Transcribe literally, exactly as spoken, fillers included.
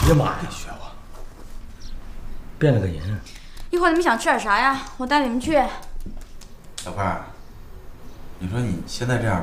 哎呀妈呀！学我，变了个人。 一会儿你们想吃点啥呀？我带你们去。 小胖，你说你现在这样